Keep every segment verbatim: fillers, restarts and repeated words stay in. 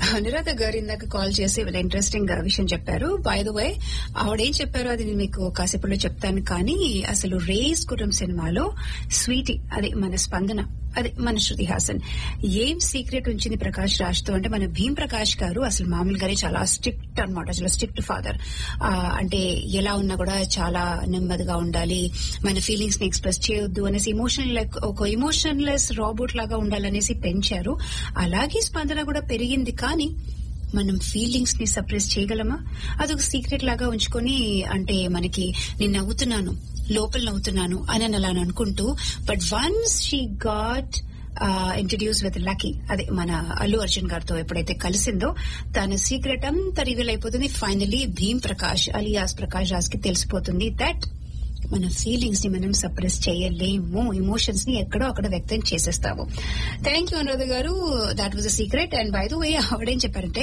అనురాధ గారు ఇందాక కాల్ చేసి చాలా ఇంట్రెస్టింగ్ విషయం చెప్పారు. బై ద వే ఆవిడేం చెప్పారో అది నేను మీకు కాసేపులో చెప్తాను. కానీ అసలు రేస్ కుటుంబ సినిమాలో స్వీటీ అది మన స్పందన, అది మన శృతి హాసన్ ఏం సీక్రెట్ ఉంచింది ప్రకాష్ రాజ్ తో అంటే, మన భీమ్ ప్రకాష్ గారు అసలు మామూలుగానే చాలా స్ట్రిక్ట్ అనమాట, అసలు స్ట్రిక్ట్ ఫాదర్. అంటే ఎలా ఉన్నా కూడా చాలా నెమ్మదిగా ఉండాలి, మన ఫీలింగ్స్ ని ఎక్స్ప్రెస్ చేయొద్దు అనేసి, ఇమోషనల్ లైక్ ఒక ఇమోషన్లెస్ రాబోట్ లాగా ఉండాలనేసి పెంచారు. అలాగే స్పందన కూడా పెరిగింది. కానీ మనం ఫీలింగ్స్ ని సప్రెస్ చేయగలమా? అదొక సీక్రెట్ లాగా ఉంచుకొని, అంటే మనకి నేను నవ్వుతున్నాను, లోపల నవ్వుతున్నాను అని అలా అనుకుంటూ, but once she got introduce with lucky, అదే మన అల్లు అర్జున్ గారితో ఎప్పుడైతే కలిసిందో తన సీక్రెట్ అంతా రివీల్ అయిపోతుంది. ఫైనలీ భీమ్ ప్రకాష్ అలియాస్ ప్రకాష్ రాజ్ కి తెలిసిపోతుంది దట్ మన ఫీలింగ్స్ ని మనం సప్రెస్ చేయలేము, ఇమోషన్స్ ని ఎక్కడో అక్కడ వ్యక్తం చేసేస్తాము. థ్యాంక్ యూ అనురాధ గారు, that was a secret. And by the way ఆవిడేం చెప్పారంటే,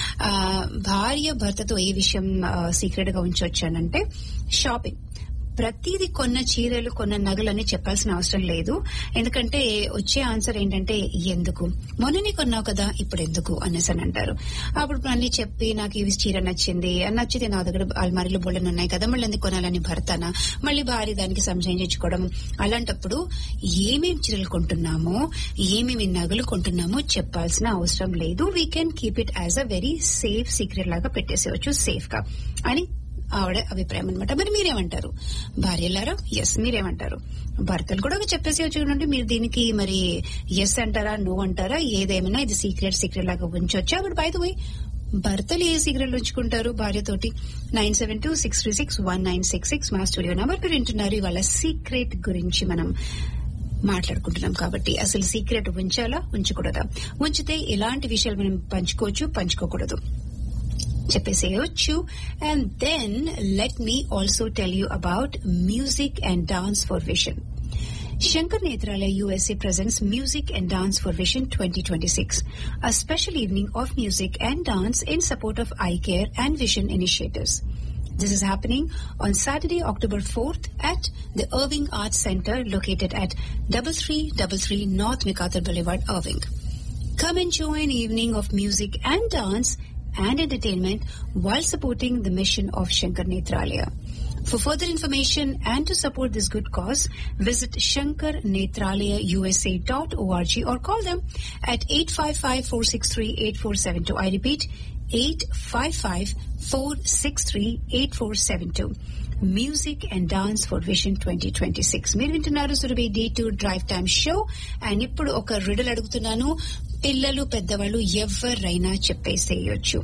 భార్య భర్తతో ఏ విషయం సీక్రెట్ గా ఉంచొచ్చానంటే, షాపింగ్. ప్రతిదీ కొన్న చీరలు కొన్న నగలని చెప్పాల్సిన అవసరం లేదు. ఎందుకంటే వచ్చే ఆన్సర్ ఏంటంటే, ఎందుకు మొన్ననే కొన్నావు కదా ఇప్పుడు ఎందుకు అనేసి అని అంటారు. అప్పుడు అన్ని చెప్పి నాకు ఇవి చీర నచ్చింది అని నచ్చితే నా దగ్గర అల్మారీలో బోళ్ళని ఉన్నాయి కదా, మళ్ళీ ఎందుకు కొనాలని భర్తన మళ్ళీ భార్య దానికి సంశయించుకోవడం. అలాంటప్పుడు ఏమేమి చీరలు కొంటున్నామో ఏమేమి నగలు కొంటున్నామో చెప్పాల్సిన అవసరం లేదు. We can keep it as a very safe secret లాగా పెట్టేసేవచ్చు సేఫ్ గా అని ఆవిడ అభిప్రాయం అనమాట. మరి మీరేమంటారు భార్యలారా? ఎస్, మీరేమంటారు? భర్తలు కూడా చెప్పేసి చూడండి, మీరు దీనికి మరి ఎస్ అంటారా నో అంటారా? ఏదేమైనా ఇది సీక్రెట్ సీక్రెట్ లాగా ఉంచొచ్చా? బట్ బై ద వే భర్తలు ఏ సీక్రెట్లు ఉంచుకుంటారు భార్యతోటి? Nine seven two six three six one nine six six మా స్టూడియో నెంబర్. మీరు వింటున్నారు ఇవాళ సీక్రెట్ గురించి మనం మాట్లాడుకుంటున్నాం. కాబట్టి అసలు సీక్రెట్ ఉంచాలా ఉంచకూడదా? ఉంచితే ఎలాంటి విషయాలు మనం పంచుకోవచ్చు పంచుకోకూడదు చెప్పేసేయొచ్చు. And then let me also tell you about music and dance for vision. Shankar Nethralaya U S A presents Music and Dance for Vision twenty twenty-six, a special evening of music and dance in support of eye care and vision initiatives. This is happening on Saturday, October fourth at the Irving Arts Center located at three three three three North MacArthur Boulevard, Irving. Come and join an evening of music and dance and entertainment while supporting the mission of Shankar Nethralaya. For further information and to support this good cause, visit shankar nethralaya u s a dot org or call them at eight five five, four six three, eight four seven two. I repeat, eight five five, four six three, eight four seven two. Music and Dance for Vision twenty twenty-six. మీరు వింటున్నారు Surabhi day two drive time show. And ఇప్పుడు ఒక Riddle అడుగుతున్నాను, పిల్లలు పెద్దవాళ్ళు ఎవరైనా చెప్పేసేయొచ్చు.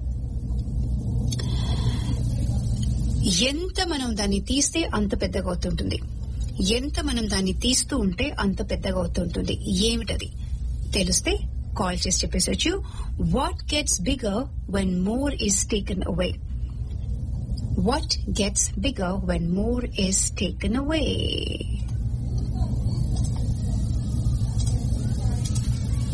ఎంత మనం దాన్ని తీస్తే అంత పెద్దగా అవుతుంటుంది, ఎంత మనం దాన్ని తీస్తూ ఉంటే అంత పెద్దగా అవుతుంటుంది. ఏమిటది తెలిస్తే కాల్ చేసి చెప్పేసొచ్చు. What gets bigger when more is taken away? What gets bigger when more is taken away?